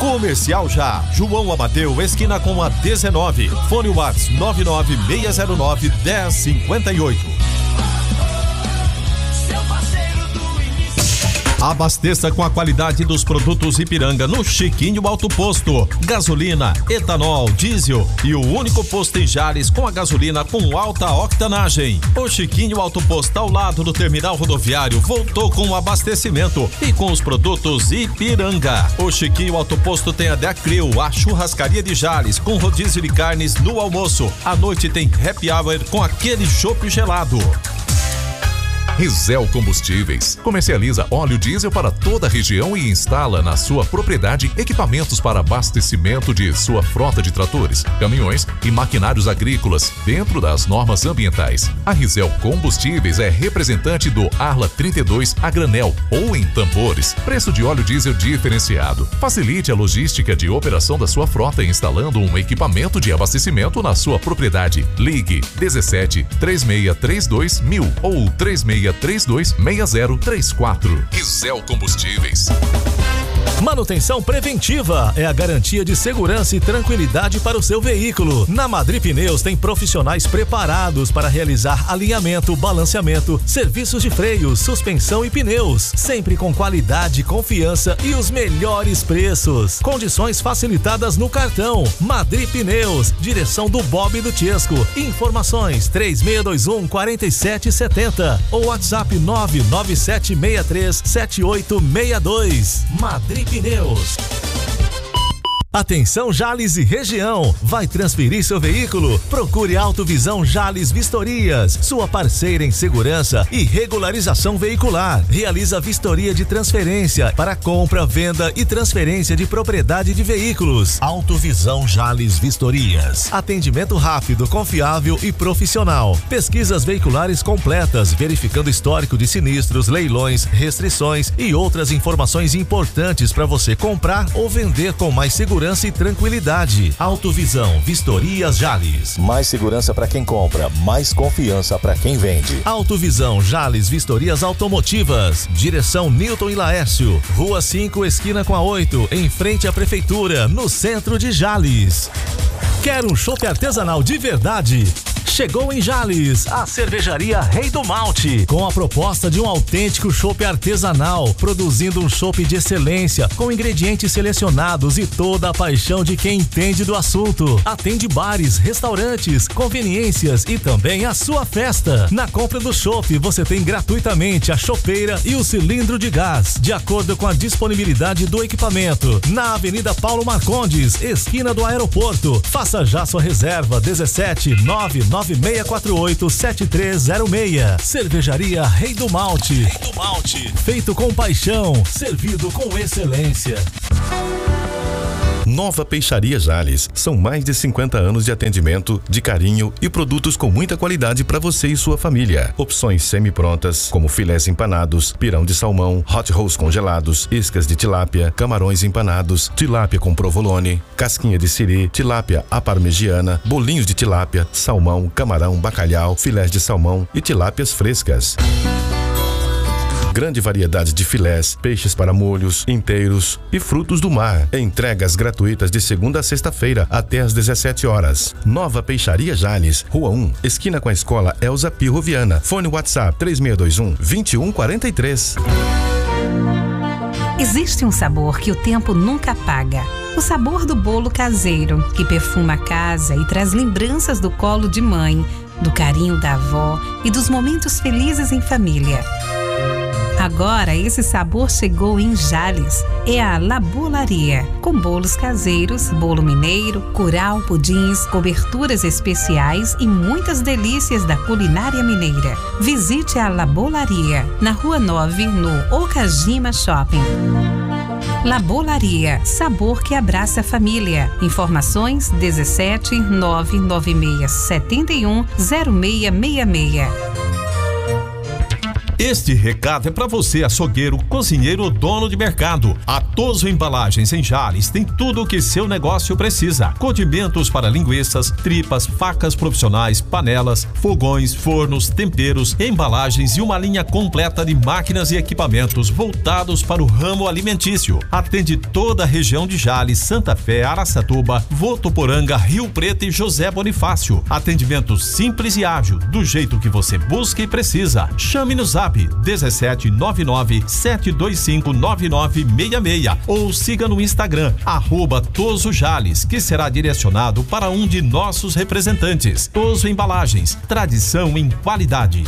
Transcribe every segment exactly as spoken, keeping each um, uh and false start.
Comercial Já, João Amadeu, esquina com a dezenove. Fone WhatsApp nove nove seis zero nove, um zero cinco oito. Abasteça com a qualidade dos produtos Ipiranga no Chiquinho Alto Posto. Gasolina, etanol, diesel e o único posto em Jales com a gasolina com alta octanagem. O Chiquinho Alto Posto, ao lado do terminal rodoviário, voltou com o abastecimento e com os produtos Ipiranga. O Chiquinho Alto Posto tem a Decril, a churrascaria de Jales, com rodízio de carnes no almoço. À noite tem happy hour com aquele chopp gelado. Rizel Combustíveis comercializa óleo diesel para toda a região e instala na sua propriedade equipamentos para abastecimento de sua frota de tratores, caminhões e maquinários agrícolas dentro das normas ambientais. A Rizel Combustíveis é representante do Arla trinta e dois a granel ou em tambores. Preço de óleo diesel diferenciado. Facilite a logística de operação da sua frota instalando um equipamento de abastecimento na sua propriedade. Ligue dezessete, três seis três dois mil ou três seis três dois, seis zero três quatro. Rizel Combustíveis. Manutenção preventiva é a garantia de segurança e tranquilidade para o seu veículo. Na Madri Pneus tem profissionais preparados para realizar alinhamento, balanceamento, serviços de freios, suspensão e pneus, sempre com qualidade, confiança e os melhores preços. Condições facilitadas no cartão. Madri Pneus, direção do Bob e do Tiesco. Informações três seis dois um, quatro sete sete zero ou WhatsApp nove nove sete seis três, sete oito seis dois. Madri Pneus. Atenção Jales e região, vai transferir seu veículo? Procure Autovisão Jales Vistorias, sua parceira em segurança e regularização veicular. Realiza vistoria de transferência para compra, venda e transferência de propriedade de veículos. Autovisão Jales Vistorias. Atendimento rápido, confiável e profissional. Pesquisas veiculares completas, verificando histórico de sinistros, leilões, restrições e outras informações importantes para você comprar ou vender com mais segurança e tranquilidade. Autovisão Vistorias Jales. Mais segurança para quem compra, mais confiança para quem vende. Autovisão Jales Vistorias Automotivas. Direção Newton e Laércio. Rua cinco, esquina com a oito, em frente à prefeitura, no centro de Jales. Quer um chopp artesanal de verdade? Chegou em Jales, a cervejaria Rei do Malte, com a proposta de um autêntico chopp artesanal, produzindo um chopp de excelência, com ingredientes selecionados e toda a paixão de quem entende do assunto. Atende bares, restaurantes, conveniências e também a sua festa. Na compra do chopp, você tem gratuitamente a chopeira e o cilindro de gás, de acordo com a disponibilidade do equipamento. Na Avenida Paulo Marcondes, esquina do aeroporto. Faça já sua reserva, dezessete, nove nove seis quatro oito, sete três zero seis. Cervejaria Rei do Malte. Rei do Malte. Feito com paixão, servido com excelência. Nova Peixaria Jales. São mais de cinquenta anos de atendimento, de carinho e produtos com muita qualidade para você e sua família. Opções semi-prontas, como filés empanados, pirão de salmão, hot rolls congelados, iscas de tilápia, camarões empanados, tilápia com provolone, casquinha de siri, tilápia à parmegiana, bolinhos de tilápia, salmão, camarão, bacalhau, filés de salmão e tilápias frescas. Grande variedade de filés, peixes para molhos, inteiros e frutos do mar. Entregas gratuitas de segunda a sexta-feira até às dezessete horas. Nova Peixaria Jales, Rua um, esquina com a Escola Elza Pirro Viana. Fone WhatsApp três seis dois um, dois um quatro três. Existe um sabor que o tempo nunca apaga. O sabor do bolo caseiro, que perfuma a casa e traz lembranças do colo de mãe, do carinho da avó e dos momentos felizes em família. Agora esse sabor chegou em Jales. É a La Bolaria, com bolos caseiros, bolo mineiro, curau, pudins, coberturas especiais e muitas delícias da culinária mineira. Visite a La Bolaria, na Rua nove, no Okajima Shopping. La Bolaria, sabor que abraça a família. Informações dezessete, nove nove seis sete um, zero seis seis seis. Este recado é para você, açougueiro, cozinheiro ou dono de mercado. A Toso Embalagens em Jales tem tudo o que seu negócio precisa. Condimentos para linguiças, tripas, facas profissionais, panelas, fogões, fornos, temperos, embalagens e uma linha completa de máquinas e equipamentos voltados para o ramo alimentício. Atende toda a região de Jales, Santa Fé, Araçatuba, Votuporanga, Rio Preto e José Bonifácio. Atendimento simples e ágil, do jeito que você busca e precisa. Chame no zap dezessete nove nove sete dois cinco nove nove seis seis ou siga no Instagram arroba Toso Jales, que será direcionado para um de nossos representantes. Toso Embalagens, tradição em qualidade.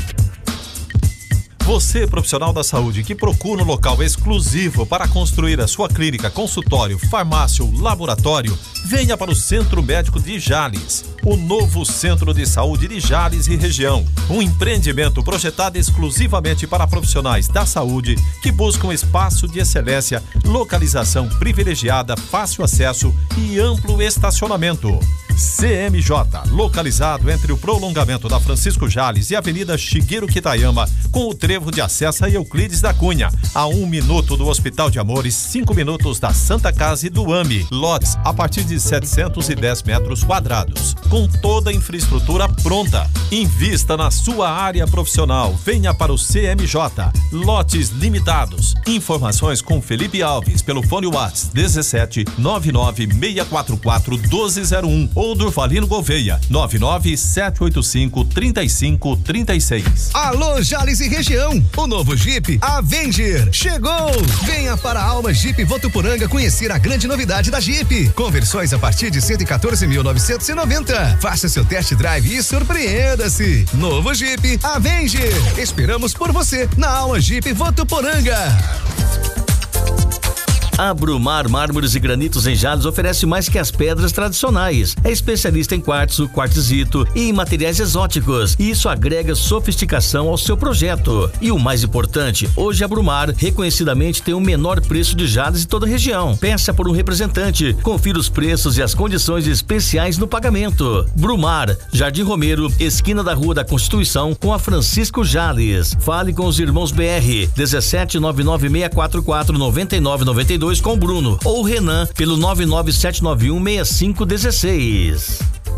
Você, profissional da saúde que procura um local exclusivo para construir a sua clínica, consultório, farmácia ou laboratório, venha para o Centro Médico de Jales. O novo Centro de Saúde de Jales e região. Um empreendimento projetado exclusivamente para profissionais da saúde que buscam espaço de excelência, localização privilegiada, fácil acesso e amplo estacionamento. C M J, localizado entre o prolongamento da Francisco Jales e a Avenida Shigeru Kitayama, com o trevo de acesso a Euclides da Cunha, a um minuto do Hospital de Amores, cinco minutos da Santa Casa e do A M I. Lotes a partir de setecentos e dez metros quadrados, com toda a infraestrutura pronta. Invista na sua área profissional. Venha para o C M J. Lotes limitados. Informações com Felipe Alves pelo fone WhatsApp dezessete nove nove seis quatro quatro um dois zero um ou Durvalino Gouveia nove nove sete oito cinco três cinco três seis. Alô, Jales e região, o novo Jeep Avenger chegou! Venha para a Alma Jeep Votuporanga conhecer a grande novidade da Jeep. Conversões a partir de cento e quatorze mil novecentos e noventa. Faça seu test drive e surpreenda-se. Novo Jeep Avenger. Esperamos por você na Alma Jeep Votuporanga. A Brumar Mármores e Granitos em Jales oferece mais que as pedras tradicionais. É especialista em quartzo, quartzito e em materiais exóticos. E isso agrega sofisticação ao seu projeto. E o mais importante, hoje a Brumar reconhecidamente tem o menor preço de Jales de toda a região. Peça por um representante. Confira os preços e as condições especiais no pagamento. Brumar, Jardim Romero, esquina da Rua da Constituição com a Francisco Jales. Fale com os irmãos B R dezessete nove nove seis quatro quatro nove nove nove dois com o Bruno ou Renan pelo nove nove sete nove um seis cinco um seis.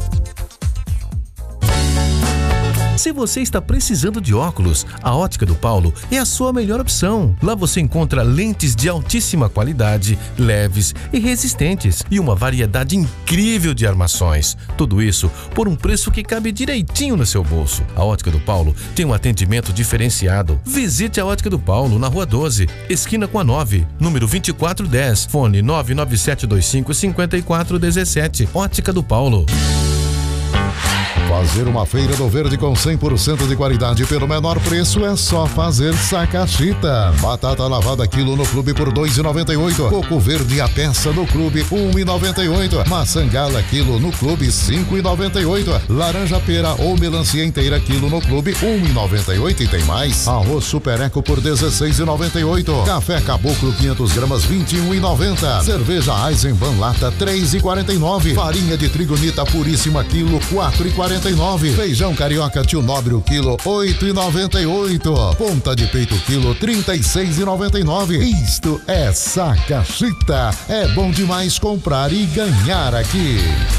Se você está precisando de óculos, a Ótica do Paulo é a sua melhor opção. Lá você encontra lentes de altíssima qualidade, leves e resistentes e uma variedade incrível de armações. Tudo isso por um preço que cabe direitinho no seu bolso. A Ótica do Paulo tem um atendimento diferenciado. Visite a Ótica do Paulo na Rua doze, esquina com a nove, número vinte e quatro dez, fone nove nove sete dois cinco cinco quatro um sete. Ótica do Paulo. Fazer uma feira do verde com cem por cento de qualidade pelo menor preço é só fazer Sacachita. Batata lavada quilo no clube por dois reais e noventa e oito centavos. Coco verde a peça no clube um real e noventa e oito centavos. Maçã gala quilo no clube cinco reais e noventa e oito centavos. Laranja pera ou melancia inteira quilo no clube um real e noventa e oito centavos. E tem mais. Arroz Super Eco por dezesseis reais e noventa e oito centavos. Café Caboclo quinhentas gramas vinte e um reais e noventa centavos. Cerveja Eisenbahn lata três reais e quarenta e nove centavos. Farinha de trigo Nita puríssima quilo quatro reais e quarenta e nove centavos. Feijão carioca Tio Nobre o quilo oito reais e noventa e oito centavos. Ponta de peito quilo trinta e seis reais e noventa e nove centavos. Isto é Sacachita. É bom demais comprar e ganhar aqui.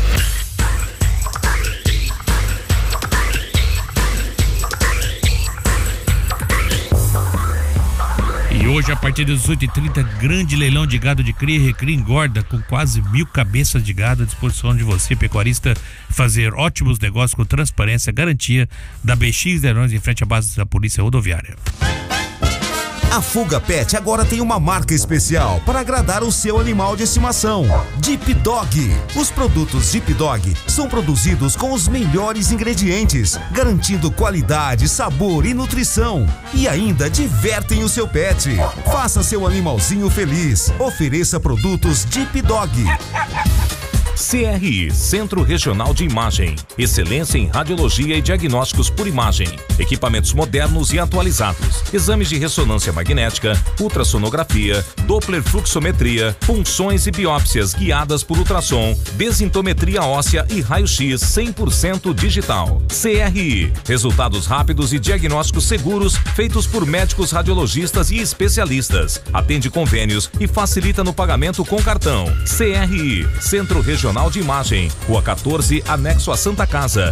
E hoje, a partir das dezoito e trinta, grande leilão de gado de cria e recria engorda, com quase mil cabeças de gado à disposição de você, pecuarista, fazer ótimos negócios com transparência, garantia da B X Leilões em frente à base da Polícia Rodoviária. A Fuga Pet agora tem uma marca especial para agradar o seu animal de estimação. Deep Dog. Os produtos Deep Dog são produzidos com os melhores ingredientes, garantindo qualidade, sabor e nutrição. E ainda divertem o seu pet. Faça seu animalzinho feliz. Ofereça produtos Deep Dog. C R I, Centro Regional de Imagem. Excelência em radiologia e diagnósticos por imagem. Equipamentos modernos e atualizados. Exames de ressonância magnética, ultrassonografia, Doppler fluxometria, punções e biópsias guiadas por ultrassom, desintometria óssea e raio-x cem por cento digital. C R I, resultados rápidos e diagnósticos seguros feitos por médicos radiologistas e especialistas. Atende convênios e facilita no pagamento com cartão. C R I, Centro Regional de Imagem, Rua quatorze, anexo a Santa Casa.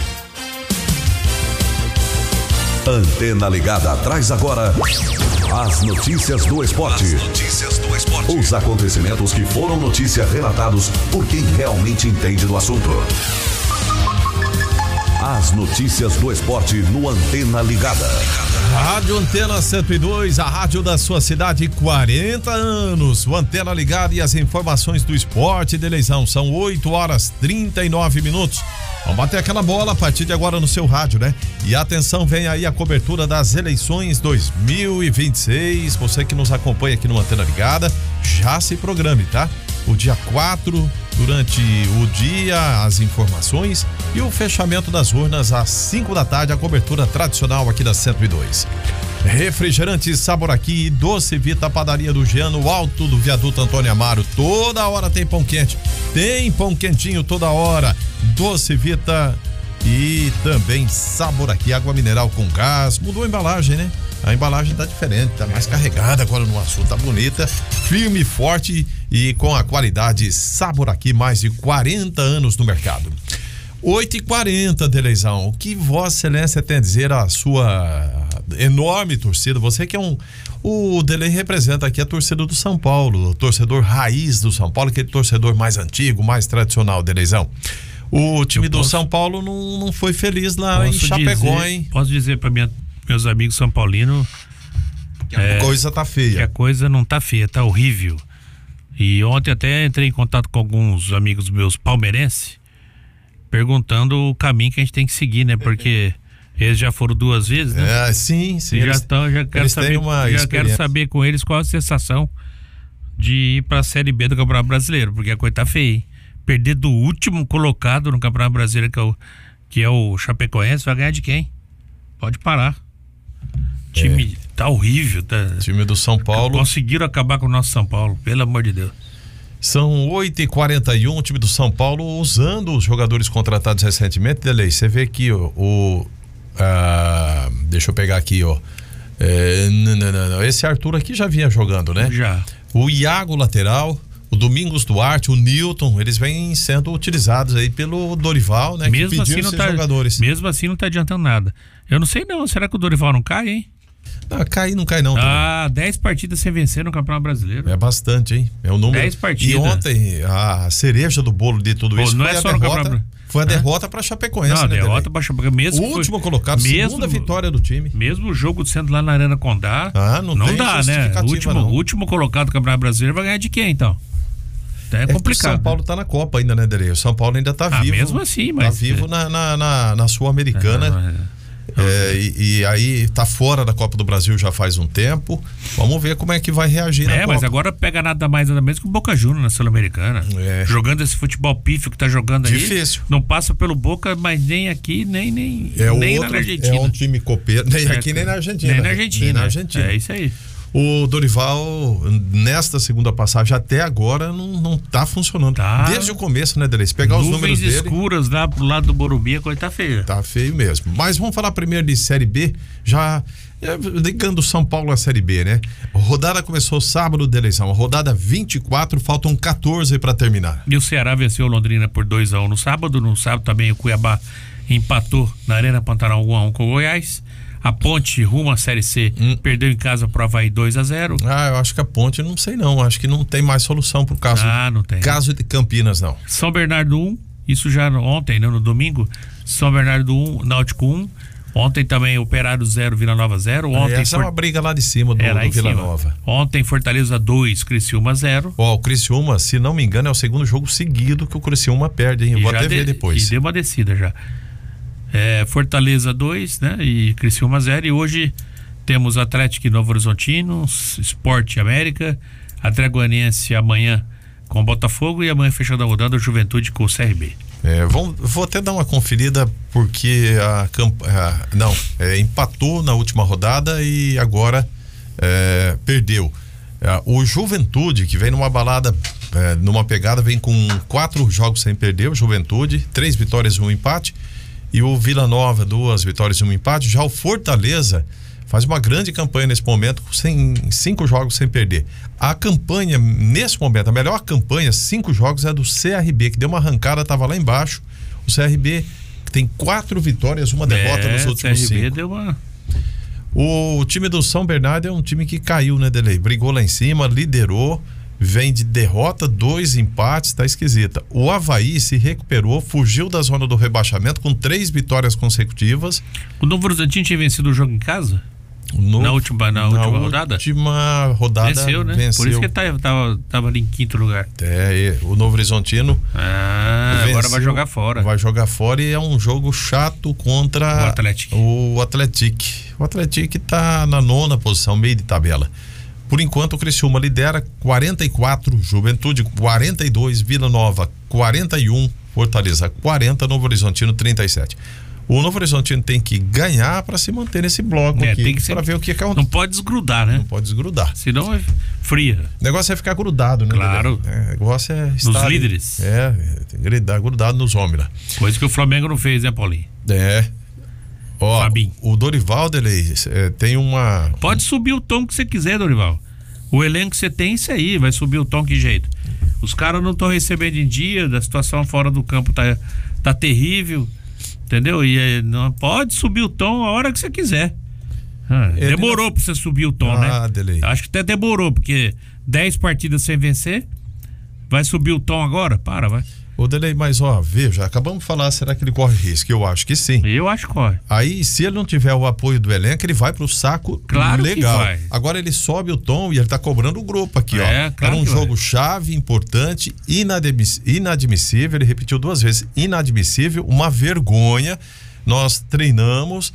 Antena Ligada traz agora as notícias do esporte. As notícias do esporte. Os acontecimentos que foram notícia relatados por quem realmente entende do assunto. As notícias do esporte no Antena Ligada. Rádio Antena cento e dois, a rádio da sua cidade, quarenta anos. O Antena Ligada e as informações do esporte de eleição. São oito horas e trinta e nove minutos. Vamos bater aquela bola a partir de agora no seu rádio, né? E atenção, vem aí a cobertura das eleições dois mil e vinte e seis. Você que nos acompanha aqui no Antena Ligada, já se programe, tá? O dia quatro, durante o dia, as informações e o fechamento das urnas às cinco da tarde, a cobertura tradicional aqui da cento e dois. Refrigerante Sabor Aqui e Doce Vita, Padaria do Jean, no alto do viaduto Antônio Amaro. Toda hora tem pão quente, tem pão quentinho toda hora. Doce Vita e também Sabor Aqui, água mineral com gás. Mudou a embalagem, né? A embalagem tá diferente, tá mais carregada agora no açúcar, tá bonita, firme, forte e com a qualidade Sabor Aqui, mais de quarenta anos no mercado. oito e quarenta, Deleizão, o que Vossa Excelência tem a dizer à sua enorme torcida? Você que é um... O Delei representa aqui a torcida do São Paulo, o torcedor raiz do São Paulo, aquele torcedor mais antigo, mais tradicional, Deleizão. O time do São Paulo não, não foi feliz lá em Chapecó, dizer, hein? Posso dizer para meus amigos são paulinos que a é, coisa tá feia. Que a coisa não tá feia, tá horrível. E ontem até entrei em contato com alguns amigos meus palmeirenses, perguntando o caminho que a gente tem que seguir, né? Porque eles já foram duas vezes, né? É, sim, sim. Já estão, já quero saber, já quero saber com eles qual a sensação de ir pra Série B do Campeonato Brasileiro, porque a coisa tá feia, hein? Perder do último colocado no Campeonato Brasileiro, que é o, que é o Chapecoense, vai ganhar de quem? Pode parar. O time é. tá horrível. Tá... time do São Paulo. Conseguiram acabar com o nosso São Paulo, pelo amor de Deus. São oito e quarenta e um, o time do São Paulo usando os jogadores contratados recentemente, Delei. Você vê aqui ó, o. Ah, deixa eu pegar aqui, ó. É, não, não, não, esse Arthur aqui já vinha jogando, né? Já. O Iago, lateral. O Domingos Duarte, o Newton, eles vêm sendo utilizados aí pelo Dorival, né? Mesmo que pediu assim não esses tá, jogadores. Mesmo assim não tá adiantando nada. Eu não sei não, será que o Dorival não cai, hein? Não, cair não cai não. Ah, dez partidas sem vencer no Campeonato Brasileiro. É bastante, hein? É o número. dez partidas. E ontem, a cereja do bolo de tudo Pô, isso não foi, é a só derrota, no foi a derrota para Chapecoense, não, né? derrota para Chapecoense. Mesmo o último foi, colocado, mesmo, segunda vitória do time. Mesmo o jogo sendo lá na Arena Condá. Ah, não, não tem dá, né? O último, não. último colocado do Campeonato Brasileiro vai ganhar de quem, então? É, é complicado. O São Paulo tá na Copa ainda, né, Derei? O São Paulo ainda tá ah, vivo. Mesmo assim, mas. Tá vivo na, na, na, na Sul-Americana. É, é, e, e aí tá fora da Copa do Brasil já faz um tempo. Vamos ver como é que vai reagir na É, Copa. mas agora pega nada mais nada menos que o Boca Juniors na Sul-Americana. É. Jogando esse futebol pífio que tá jogando aí. Difícil. Não passa pelo Boca, mas nem aqui, nem, nem, é nem outro, na Argentina. É um time copeiro. Nem é, aqui, nem na Argentina. Nem na Argentina. Nem na Argentina. É isso aí. O Dorival, nesta segunda passagem, até agora, não, não tá funcionando. Tá. Desde o começo, né, Delei? Se pegar os números dele... Nuvens escuras lá pro lado do Morumbi, a coisa tá feia. Tá feio mesmo. Mas vamos falar primeiro de Série B, já ligando o São Paulo à Série B, né? A rodada começou sábado de eleição, a rodada vinte e quatro, faltam quatorze para terminar. E o Ceará venceu o Londrina por dois a um no sábado. No sábado também o Cuiabá empatou na Arena Pantanal um a um com o Goiás. A Ponte, rumo à Série C, hum. perdeu em casa pro Avaí dois a zero. Ah, eu acho que a Ponte, não sei não, acho que não tem mais solução pro caso, ah, não tem. caso de Campinas, não. São Bernardo um, isso já ontem, né, no domingo, São Bernardo um, Náutico um, ontem também Operário zero, Vila Nova zero. Ontem Essa For... é uma briga lá de cima do, é, do Vila cima. Nova. Ontem Fortaleza dois, Criciúma zero. Ó, oh, o Criciúma, se não me engano, é o segundo jogo seguido que o Criciúma perde, hein? Eu e vou até de... ver depois. E deu uma descida já. É, Fortaleza dois, né? E Criciúma zero. E hoje temos Atlético e Novo Horizontino, Sport América, Atlético Goianiense amanhã com o Botafogo, e amanhã fechando a rodada, a Juventude com o C R B. É, vamos, vou até dar uma conferida porque a campanha não é, empatou na última rodada e agora é, perdeu. É, o Juventude, que vem numa balada, é, numa pegada, vem com quatro jogos sem perder. O Juventude, três vitórias e um empate, e o Vila Nova, duas vitórias e um empate. Já o Fortaleza faz uma grande campanha nesse momento, sem cinco jogos sem perder. A campanha, nesse momento, a melhor campanha, cinco jogos, é do C R B, que deu uma arrancada, estava lá embaixo. O C R B tem quatro vitórias, uma derrota é, nos últimos cinco. O C R B deu uma... O time do São Bernardo é um time que caiu, né, Delei? Brigou lá em cima, liderou, vem de derrota, dois empates, tá esquisita. O Avaí se recuperou, fugiu da zona do rebaixamento com três vitórias consecutivas. O Novo Horizontino tinha vencido o jogo em casa? No, na última, na, na última rodada? Na última rodada venceu, né? Venceu. Por isso que ele tava, tava, tava ali em quinto lugar. É, o Novo Horizontino ah, venceu, agora vai jogar fora. Vai jogar fora e é um jogo chato contra o Atlético. O Atlético. O Atlético tá na nona posição, meio de tabela. Por enquanto o Criciúma lidera quarenta e quatro, Juventude quarenta e dois, Vila Nova quarenta e um, Fortaleza quarenta, Novo Horizontino trinta e sete. O Novo Horizontino tem que ganhar para se manter nesse bloco é, aqui, para ver o que acontece. Não pode desgrudar, né? Não pode desgrudar. Senão é fria. O negócio é ficar grudado, né? Claro. É, o negócio é estar... Nos líderes. É, tem que estar grudado nos homens lá. Coisa que o Flamengo não fez, né, Paulinho? É. Ó, Fabinho. O Dorival, Delei, é, tem uma... Pode subir o tom que você quiser, Dorival. O elenco que você tem, isso aí, vai subir o tom que jeito. Os caras não estão recebendo em dia, a situação fora do campo tá, tá terrível. Entendeu? E não pode subir o tom a hora que você quiser. Ah, demorou não... pra você subir o tom, ah, né? Delei. Acho que até demorou, porque dez partidas sem vencer, vai subir o tom agora? Para, vai. Ô, Delei, mas ó, veja, acabamos de falar, será que ele corre risco? Eu acho que sim. Eu acho que corre. Aí, se ele não tiver o apoio do elenco, ele vai pro saco claro legal. Que vai. Agora ele sobe o tom e ele tá cobrando o grupo aqui, é, ó. Claro Era um jogo vai. chave, importante, inadmiss... inadmissível, ele repetiu duas vezes, inadmissível, uma vergonha. Nós treinamos,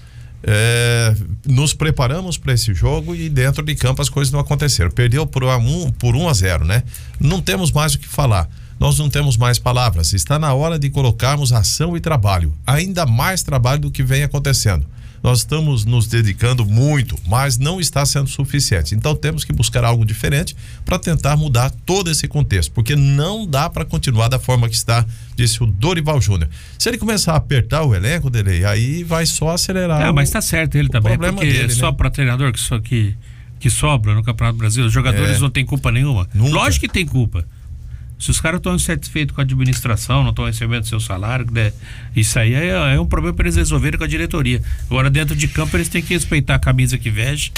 é, nos preparamos para esse jogo e dentro de campo as coisas não aconteceram. Perdeu por um, por um a zero, né? Não temos mais o que falar. Nós não temos mais palavras. Está na hora de colocarmos ação e trabalho. Ainda mais trabalho do que vem acontecendo. Nós estamos nos dedicando muito, mas não está sendo suficiente. Então temos que buscar algo diferente para tentar mudar todo esse contexto, porque não dá para continuar da forma que está, disse o Dorival Júnior. Se ele começar a apertar o elenco dele, aí vai só acelerar. É, o, mas está certo ele também, porque dele, só né? para treinador que, só, que, que sobra no Campeonato Brasileiro, os jogadores é. não têm culpa nenhuma. Nunca. Lógico que tem culpa. Se os caras estão insatisfeitos com a administração, não estão recebendo seu salário, né? Isso aí é, é um problema para eles resolverem com a diretoria. Agora, dentro de campo, eles têm que respeitar a camisa que veste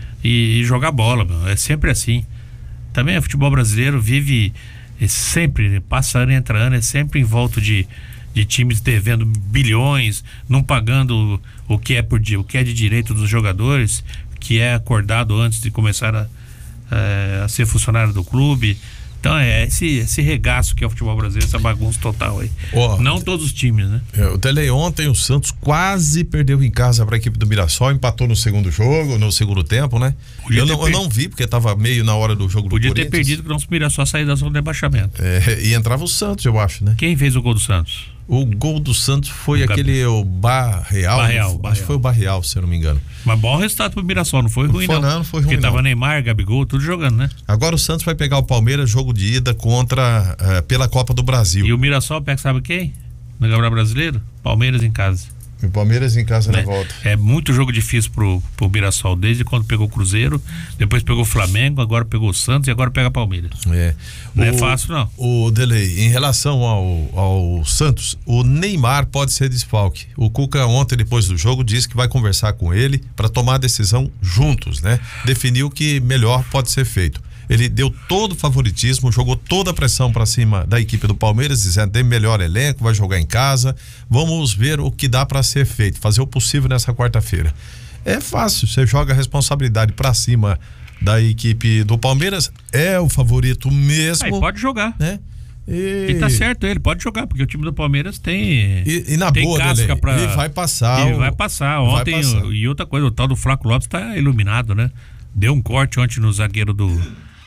e, e jogar bola, meu. É sempre assim. Também o futebol brasileiro vive é sempre, passa ano e entra ano, é sempre em volta de, de times devendo bilhões, não pagando o que é, por, o que é de direito dos jogadores, que é acordado antes de começar a, a, a ser funcionário do clube. Então é esse, esse regaço que é o futebol brasileiro, essa bagunça total aí. Oh, não todos os times, né? O Tele, ontem o Santos quase perdeu em casa para a equipe do Mirassol, empatou no segundo jogo, no segundo tempo, né? Eu não, eu não vi, porque estava meio na hora do jogo do Podia Corinthians. ter perdido que não se Mirassol sair da zona de rebaixamento. É, e entrava o Santos, eu acho, né? Quem fez o gol do Santos? O gol do Santos foi o aquele o Barreal, Barreal, acho que foi o Barreal, se eu não me engano. Mas bom resultado pro Mirassol, não foi ruim não. Foi, não, não foi ruim Porque não. tava Neymar, Gabigol, tudo jogando, né? Agora o Santos vai pegar o Palmeiras, jogo de ida contra, uh, pela Copa do Brasil. E o Mirassol pega, sabe quem? No Campeonato Brasileiro? Palmeiras em casa. O Palmeiras em casa é, na volta. É muito jogo difícil pro, pro Mirassol, desde quando pegou o Cruzeiro, depois pegou o Flamengo, agora pegou o Santos e agora pega o Palmeiras. É. Não o, é fácil, não. O Delei, em relação ao, ao Santos, o Neymar pode ser desfalque. O Cuca ontem, depois do jogo, disse que vai conversar com ele para tomar a decisão juntos, né? Definir o que melhor pode ser feito. Ele deu todo o favoritismo, jogou toda a pressão para cima da equipe do Palmeiras, dizendo tem melhor elenco, vai jogar em casa. Vamos ver o que dá para ser feito, fazer o possível nessa quarta-feira. É fácil, você joga a responsabilidade para cima da equipe do Palmeiras, é o favorito mesmo. Aí pode jogar, né? E... e tá certo, ele pode jogar, porque o time do Palmeiras tem e, e na tem boa casca dele, pra... ele vai passar. Ele o... vai passar. Ontem, vai passar. E outra coisa, o tal do Flaco Lopes tá iluminado, né? Deu um corte ontem no zagueiro do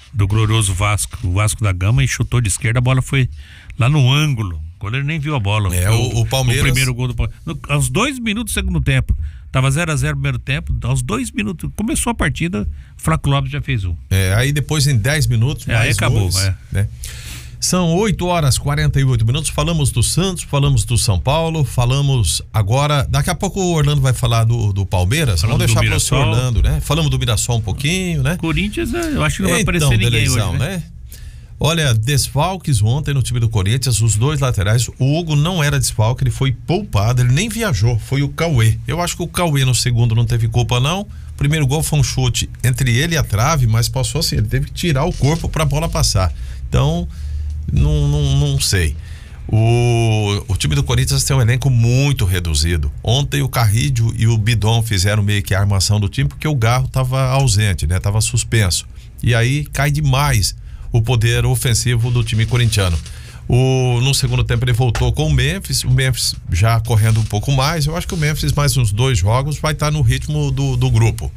do glorioso Vasco, o Vasco da Gama, e chutou de esquerda, a bola foi lá no ângulo. O goleiro nem viu a bola. É, o, o Palmeiras... O primeiro gol do Palmeiras. No, aos dois minutos do segundo tempo. Tava zero a zero no primeiro tempo. Aos dois minutos, começou a partida, o Flávio Lopes já fez um. É, aí depois em dez minutos, é, mais aí acabou, dois, é. né? São oito horas e quarenta e oito minutos. Falamos do Santos, falamos do São Paulo, falamos agora. Daqui a pouco o Orlando vai falar do, do Palmeiras. Falamos Vamos deixar para o seu Orlando, né? Falamos do Mirassol um pouquinho, né? Corinthians, eu acho que não vai então, aparecer ninguém Deleizão, hoje, né? né? Olha, desfalques ontem no time do Corinthians, os dois laterais. O Hugo não era desfalque, ele foi poupado, ele nem viajou. Foi o Cauê. Eu acho que o Cauê no segundo não teve culpa, não. O primeiro gol foi um chute entre ele e a trave, mas passou assim, ele teve que tirar o corpo para a bola passar. Então. Não, não, não sei. O, o time do Corinthians tem um elenco muito reduzido. Ontem o Carrídio e o Bidon fizeram meio que a armação do time porque o Garro estava ausente, né? Tava suspenso. E aí cai demais o poder ofensivo do time corintiano. O, no segundo tempo ele voltou com o Memphis, o Memphis já correndo um pouco mais. Eu acho que o Memphis mais uns dois jogos vai estar no ritmo do, do grupo.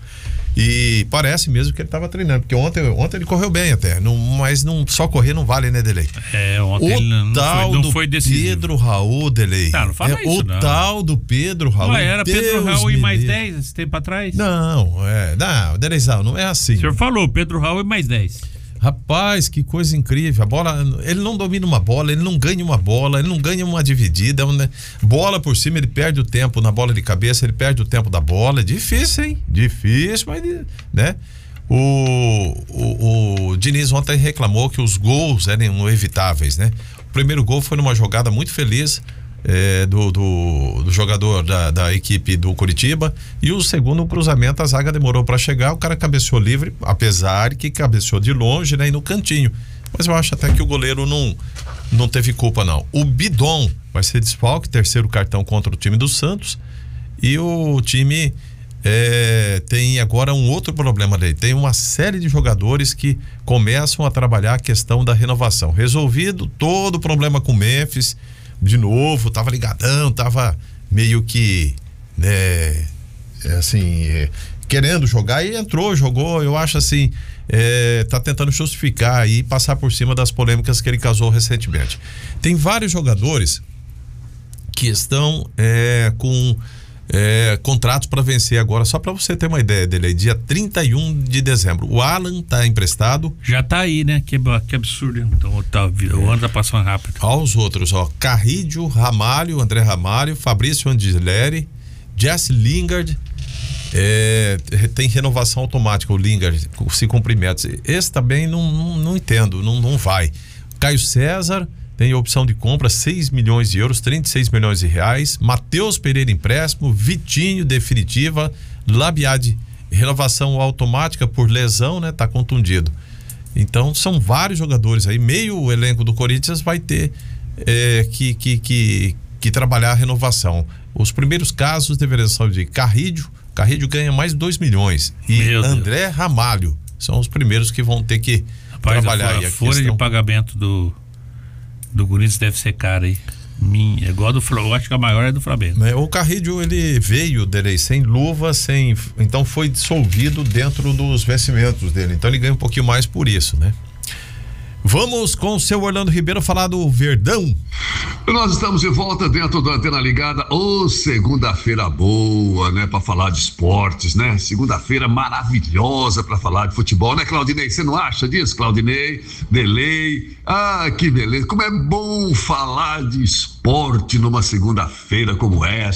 E parece mesmo que ele estava treinando, porque ontem, ontem ele correu bem até, não, mas não, só correr não vale, né, Delei? É, ontem o ele não tal foi, não do foi decisivo. Pedro Raul, Delei. Não, não fala é, isso, o não. tal do Pedro Raul. Ué, era Deus Pedro Raul e mais livre. dez esse tempo atrás? Não, é, não, Deleizão, não é assim. O senhor falou, Pedro Raul e mais dez. Rapaz, que coisa incrível. A bola, ele não domina uma bola, ele não ganha uma bola, ele não ganha uma dividida. Né? Bola por cima, ele perde o tempo na bola de cabeça, ele perde o tempo da bola. É difícil, hein? Difícil, mas, né? O, o, o Diniz ontem reclamou que os gols eram evitáveis, né? O primeiro gol foi numa jogada muito feliz. É, do, do, do jogador da, da equipe do Curitiba, e o segundo, o cruzamento, a zaga demorou para chegar, o cara cabeceou livre, apesar que cabeceou de longe, né, e no cantinho, mas eu acho até que o goleiro não, não teve culpa, não. O Bidon vai ser desfalque, terceiro cartão contra o time do Santos, e o time é, tem agora um outro problema dele, tem uma série de jogadores que começam a trabalhar a questão da renovação. Resolvido todo o problema com o Memphis, de novo, tava ligadão, tava meio que, né, assim, é, querendo jogar, e entrou, jogou, eu acho assim, é, tá tentando justificar e passar por cima das polêmicas que ele causou recentemente. Tem vários jogadores que estão é, com é, contratos para vencer agora, só para você ter uma ideia dele, dia trinta e um de dezembro. O Alan tá emprestado. Já tá aí, né? Que, que absurdo. Então, tá, o ano tá passando rápido. Aos outros, ó, Carrídio, Ramalho, André Ramalho, Fabrício Andileri, Jesse Lingard, é, tem renovação automática, o Lingard se cumprimenta. Esse também não, não, não entendo, não, não vai. Caio César tem opção de compra, seis milhões de euros, trinta e seis milhões de reais. Matheus Pereira empréstimo, Vitinho definitiva, Labiade renovação automática por lesão, né? Tá contundido. Então são vários jogadores aí, meio o elenco do Corinthians vai ter é, que, que, que, que trabalhar a renovação. Os primeiros casos deveriam ser de Carrídio, Carrídio ganha mais de dois milhões, e Meu André Deus. Ramalho são os primeiros que vão ter que Rapaz, trabalhar. A, a, a folha questão... de pagamento do do Corinthians deve ser cara aí. Minha, é igual do Flamengo, eu acho que a maior é do Flamengo. O Carrídio, ele veio dele sem luva, sem, então foi dissolvido dentro dos vencimentos dele, então ele ganha um pouquinho mais por isso, né? Vamos com o seu Orlando Ribeiro falar do Verdão. Nós estamos de volta dentro da Antena Ligada. Ô, oh, segunda-feira boa, né? Pra falar de esportes, né? Segunda-feira maravilhosa pra falar de futebol, né, Claudinei? Você não acha disso, Claudinei? Delei. Ah, que beleza. Como é bom falar de esporte numa segunda-feira como essa.